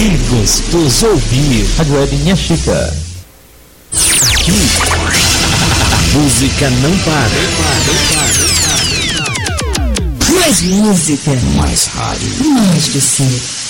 É gostoso ouvir. Rádio Web Minha Chica. Aqui, a música não para. Mais música. Mais rádio. Mais você.